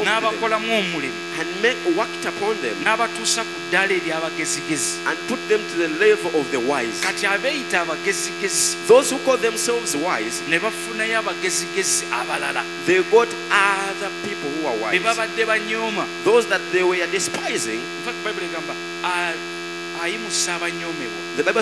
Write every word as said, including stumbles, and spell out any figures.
n'abakolamu omulimu and make, worked upon them n'abatuusa ku ddaala ery'abagezigezi and put them to the level of the wise. kati abeeyita abagezigezi Those who call themselves wise, ne bafunayo abagezigezi abalala they got other people who are be wise. babadde banyooma. Those that they were despising, In fact, Bible egamba ayimusa abanyoomebwa the Bible